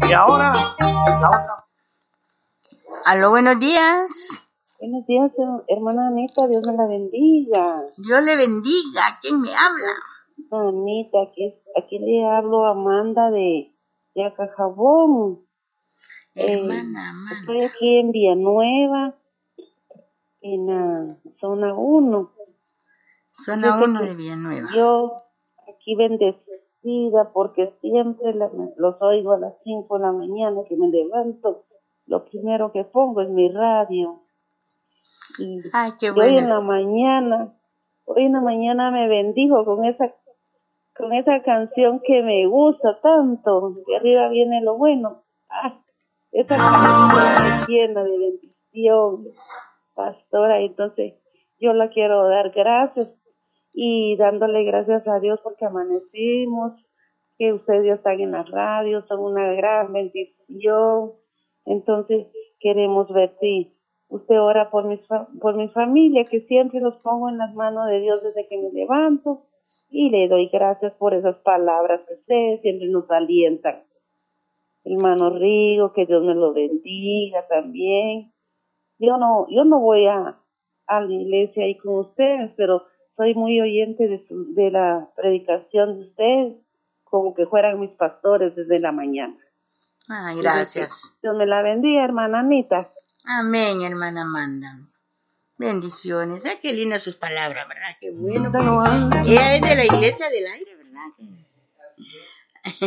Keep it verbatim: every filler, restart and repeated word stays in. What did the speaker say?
Y ahora, la otra. Aló, buenos días. Buenos días, hermana Anita, Dios me la bendiga. Dios le bendiga. ¿Quién me habla? Anita, aquí, aquí le hablo a Amanda de Yacajabón. Hermana Eh, Amanda. Estoy aquí en Villanueva, en la zona uno. Zona Fíjese uno que de Villanueva. Yo aquí bendecida porque siempre la- los oigo a las cinco de la mañana que me levanto. Lo primero que pongo es mi radio. Y, Ay, qué y hoy en bueno. la mañana, hoy en la mañana me bendijo con esa con esa canción que me gusta tanto, de arriba viene lo bueno. Ah, esa canción me llena de bendición, pastora. Entonces yo la quiero dar gracias y dándole gracias a Dios porque amanecimos, que ustedes están en la radio, son una gran bendición. Entonces queremos ver si usted ora por mi, por mi familia, que siempre los pongo en las manos de Dios desde que me levanto, y le doy gracias por esas palabras que ustedes siempre nos alientan. Hermano Rigo, que Dios me lo bendiga también. Yo no, yo no voy a, a la iglesia ahí con ustedes, pero soy muy oyente de, su, de la predicación de ustedes, como que fueran mis pastores desde la mañana. Ay, gracias. Dios me la bendiga, hermana Anita. Amén, hermana Amanda. Bendiciones. Ah, qué lindas sus palabras, ¿verdad? Qué bueno. Ella es de la Iglesia del Aire, ¿verdad?